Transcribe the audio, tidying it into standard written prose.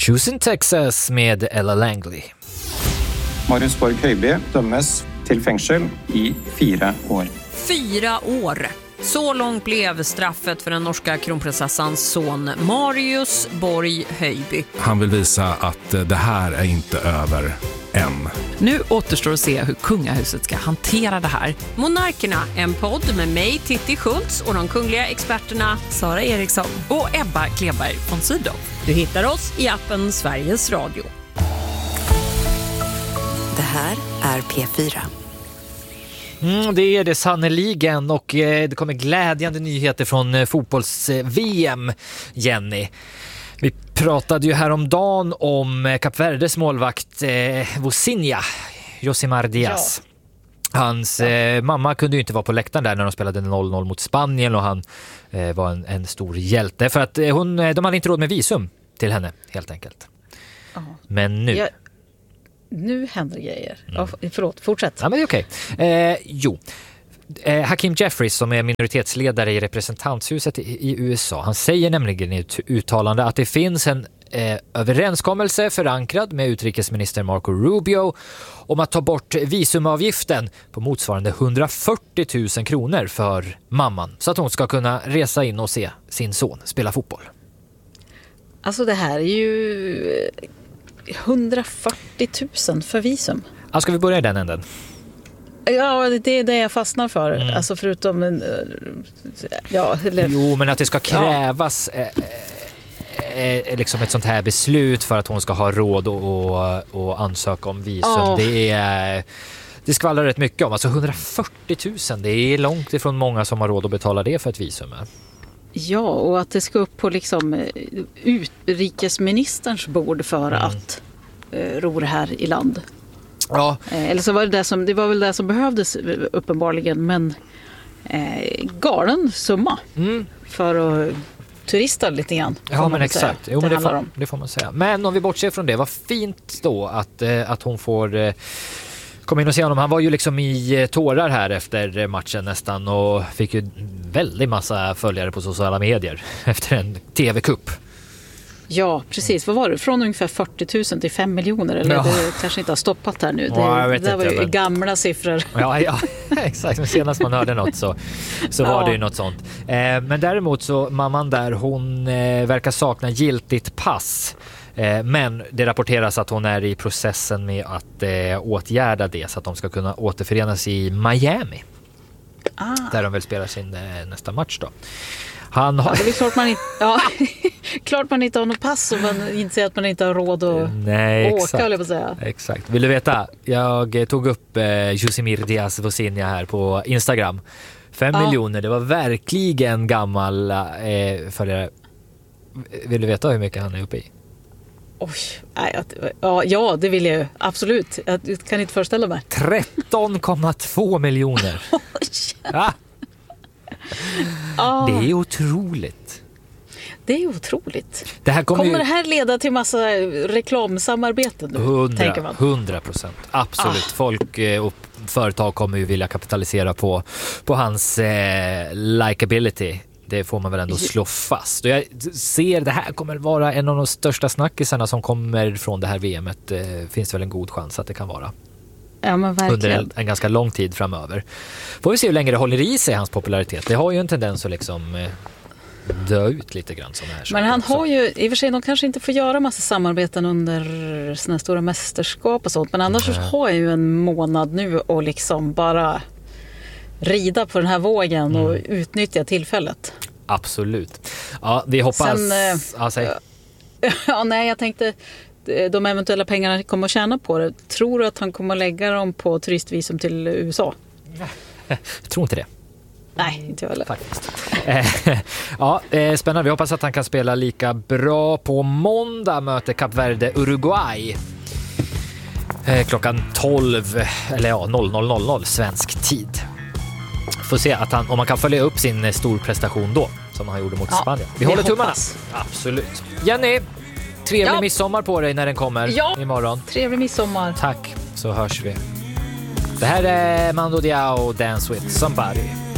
Choosing Texas med Ella Langley. Marius Borg Høiby dömes till fängelse i 4 år. 4 år. Så långt blev straffet för den norska kronprinsessans son Marius Borg Høiby. Han vill visa att det här är inte över än. Nu återstår att se hur kungahuset ska hantera det här. Monarkerna, en podd med mig, Titti Schultz, och de kungliga experterna Sara Eriksson och Ebba Kleberg von Sydow. Du hittar oss i appen Sveriges Radio. Det här är P4. Det är det sannoliken, och det kommer glädjande nyheter från fotbolls-VM, Jenny. Vi pratade ju häromdagen om Kap Verdes målvakt Vosinha, Josimar Diaz. Ja. Hans mamma kunde ju inte vara på läktaren där när de spelade 0-0 mot Spanien, och han var en stor hjälte för att de hade inte råd med visum till henne, helt enkelt. Men nu... Nu händer grejer. Förlåt, fortsätt. Ja, men det är okej. Hakeem Jeffries, som är minoritetsledare i representanthuset i USA, han säger nämligen i ett uttalande att det finns en överenskommelse förankrad med utrikesminister Marco Rubio om att ta bort visumavgiften på motsvarande 140 000 kronor för mamman, så att hon ska kunna resa in och se sin son spela fotboll. Alltså det här är ju 140 000 för visum. Ja, ska vi börja i den änden? Ja, det är det jag fastnar för. Alltså förutom... Jo, men att det ska krävas liksom ett sånt här beslut för att hon ska ha råd och ansöka om visum. Det skvallrar rätt mycket om. Alltså 140 000, det är långt ifrån många som har råd att betala det för ett visum. Ja, och att det ska upp på liksom utrikesministerns bord för att ro det här i land. Ja. Eller så var det var väl det som behövdes uppenbarligen, men galen summa för att turista lite grann. Ja, men exakt. Jo, men det får man säga. Men om vi bortser från det, var fint då att hon får komma in och se honom. Han var ju liksom i tårar här efter matchen nästan, och fick ju väldigt massa följare på sociala medier efter en TV-kupp. Ja, precis. Vad var det? Från ungefär 40 000 till 5 miljoner. Eller det kanske inte har stoppat här nu. Det var ju gamla siffror. Ja, exakt. Men senast man hörde något så var det ju något sånt. Men däremot så, mamman där, hon verkar sakna giltigt pass. Men det rapporteras att hon är i processen med att åtgärda det, så att de ska kunna återförenas i Miami. Där de vill spela sin nästa match då. Det är klart man inte har något pass, och man inser att man inte har råd att åka, eller vad säga. Exakt. Vill du veta? Jag tog upp Josimar Diaz Vosinha här på Instagram. 5 miljoner, det var verkligen gammal följare. Vill du veta hur mycket han är uppe i? Ja, det vill jag ju. Absolut. Jag kan inte föreställa mig. 13,2 miljoner. Det är otroligt. Det är otroligt. Kommer det här leda till massa reklamsamarbeten nu? 100%. Absolut. Folk och företag kommer ju vilja kapitalisera på hans likability. Det får man väl ändå slå fast. Och jag ser det här kommer vara en av de största snackisarna som kommer från det här VMet. Finns väl en god chans att det kan vara. Ja, men verkligen. Under en ganska lång tid framöver. Får vi se hur länge det håller i sig, hans popularitet. Det har ju en tendens att liksom dö ut lite grann sådana här. Men han har ju, i och för sig, de kanske inte får göra massa samarbeten under såna stora mästerskap och sånt. Men annars har jag ju en månad nu och liksom bara rida på den här vågen och utnyttja tillfället. Absolut. Ja, vi hoppas... Jag tänkte de eventuella pengarna kommer att tjäna på det. Tror du att han kommer att lägga dem på turistvisum till USA? Jag tror inte det. Nej, inte jag heller. Faktiskt. Spännande. Vi hoppas att han kan spela lika bra. På måndag möter Kap Verde Uruguay. Klockan 12 eller 00:00 svensk tid. Får se att om man kan följa upp sin stor prestation då, som han gjorde mot Spanien. Vi håller tummarna. Absolut. Jenny, trevlig midsommar på dig när den kommer imorgon. Trevlig midsommar. Tack, så hörs vi. Det här är Mando Diao, Dance with Somebody.